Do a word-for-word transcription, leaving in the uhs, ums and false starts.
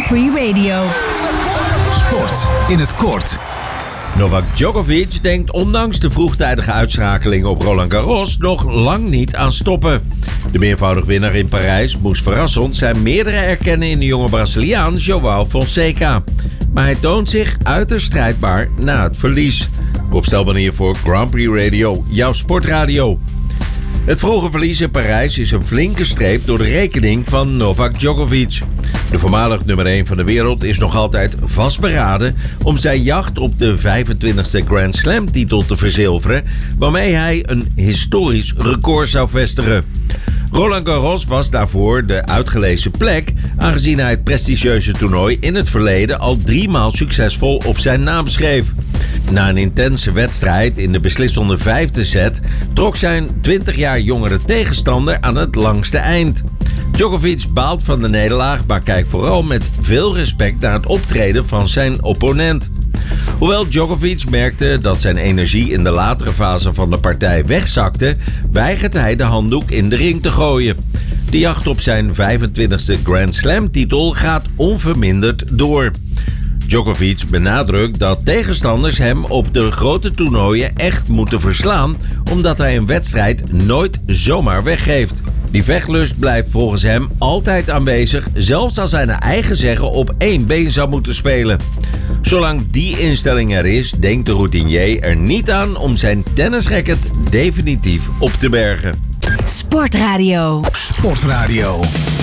Grand Prix Radio. Sport in het kort. Novak Djokovic denkt ondanks de vroegtijdige uitschakeling op Roland Garros nog lang niet aan stoppen. De meervoudig winnaar in Parijs moest verrassend zijn meerdere erkennen in de jonge Braziliaan João Fonseca. Maar hij toont zich uiterst strijdbaar na het verlies. Rob Stelman hier voor Grand Prix Radio, jouw sportradio. Het vroege verlies in Parijs is een flinke streep door de rekening van Novak Djokovic. De voormalig nummer één van de wereld is nog altijd vastberaden om zijn jacht op de vijfentwintigste Grand Slam titel te verzilveren, waarmee hij een historisch record zou vestigen. Roland Garros was daarvoor de uitgelezen plek, aangezien hij het prestigieuze toernooi in het verleden al driemaal succesvol op zijn naam schreef. Na een intense wedstrijd in de beslissende vijfde set trok zijn twintig jaar jongere tegenstander aan het langste eind. Djokovic baalt van de nederlaag, maar kijkt vooral met veel respect naar het optreden van zijn opponent. Hoewel Djokovic merkte dat zijn energie in de latere fase van de partij wegzakte, weigert hij de handdoek in de ring te gooien. De jacht op zijn vijfentwintigste Grand Slam titel gaat onverminderd door. Djokovic benadrukt dat tegenstanders hem op de grote toernooien echt moeten verslaan, omdat hij een wedstrijd nooit zomaar weggeeft. Die vechtlust blijft volgens hem altijd aanwezig, zelfs als hij naar eigen zeggen op één been zou moeten spelen. Zolang die instelling er is, denkt de routinier er niet aan om zijn tennisracket definitief op te bergen. Sportradio. Sportradio.